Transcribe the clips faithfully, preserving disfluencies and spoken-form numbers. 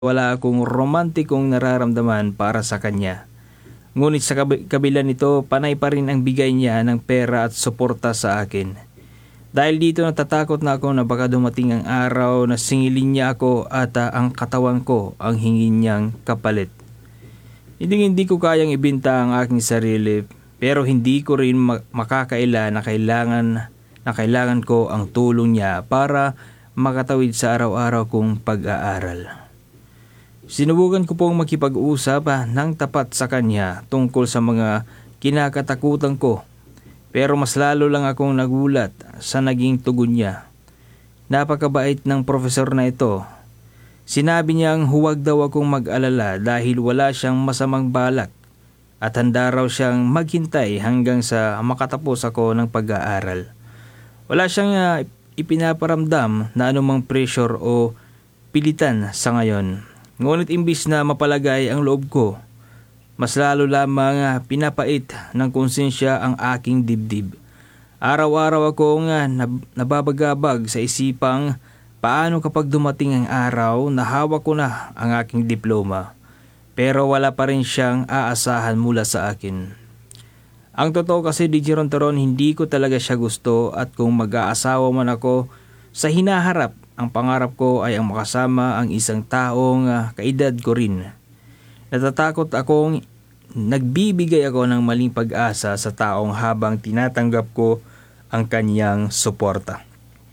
Wala akong romantikong nararamdaman para sa kanya. Ngunit sa kabi- kabila nito, panay pa rin ang bigay niya ng pera at suporta sa akin. Dahil dito natatakot na ako na baka dumating ang araw na singilin niya ako at uh, ang katawan ko ang hingin niyang kapalit. Hindi hindi ko kayang ibinta ang aking sarili, pero hindi ko rin makakaila na kailangan, na kailangan ko ang tulong niya para makatawid sa araw-araw kong pag-aaral. Sinubukan ko pong makipag-usap ah, ng tapat sa kanya tungkol sa mga kinakatakutan ko, pero mas lalo lang akong nagulat sa naging tugon niya. Napakabait ng profesor na ito. Sinabi niyang huwag daw akong mag-alala dahil wala siyang masamang balak at handa raw siyang maghintay hanggang sa makatapos ako ng pag-aaral. Wala siyang uh, ipinaparamdam na anumang pressure o pilitan sa ngayon. Ngunit imbis na mapalagay ang loob ko, mas lalo lamang uh, pinapait ng konsensya ang aking dibdib. Araw-araw akong uh, nab- nababagabag sa isipang paano kapag dumating ang araw na hawak ko na ang aking diploma, pero wala pa rin siyang aasahan mula sa akin. Ang totoo kasi, D J Rontoron, hindi ko talaga siya gusto at kung mag-aasawa man ako sa hinaharap, ang pangarap ko ay ang makasama ang isang taong uh, kaedad ko rin. Natatakot akong nagbibigay ako ng maling pag-asa sa taong habang tinatanggap ko ang kanyang suporta.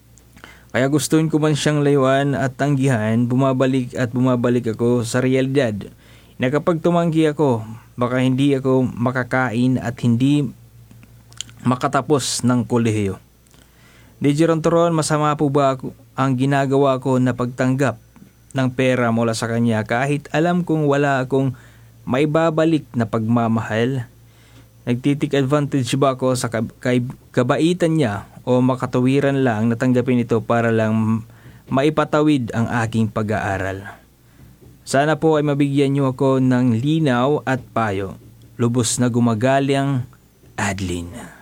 Kaya gustuin ko man siyang layuan at tanggihan, bumabalik at bumabalik ako sa realidad na kapag tumanggi ako, baka hindi ako makakain at hindi makatapos ng kolehiyo. D J Rontoron, masama po ba ako ang ginagawa ko na pagtanggap ng pera mula sa kanya kahit alam kong wala akong maibabalik na pagmamahal? Nagtitik advantage ba ako sa kabaitan niya o makatawiran lang natanggapin ito para lang maipatawid ang aking pag-aaral? Sana po ay mabigyan niyo ako ng linaw at payo. Lubos na gumagaling, Adeline.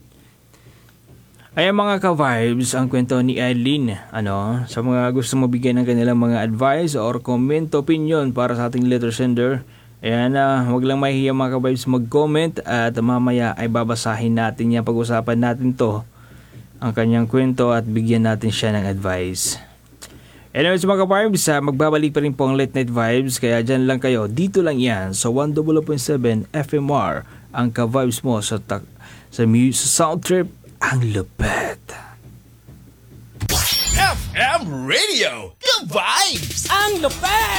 Ayan mga ka-vibes, ang kwento ni Adeline. Ano, sa mga gusto mabigyan ng kanilang mga advice or comment, opinion para sa ating letter sender, ayan na, uh, huwag lang mahihiya mga ka-vibes mag-comment at mamaya ay babasahin natin yan, pag-usapan natin to, ang kanyang kwento at bigyan natin siya ng advice. Anyways mga ka-vibes, uh, magbabalik pa rin po ang Late Night Vibes, kaya dyan lang kayo, dito lang yan sa one oh oh point seven F M R, ang ka-vibes mo sa, ta- sa, mu- sa Sound Trip, ang lupet. F M Radio, the vibes, ang lupet!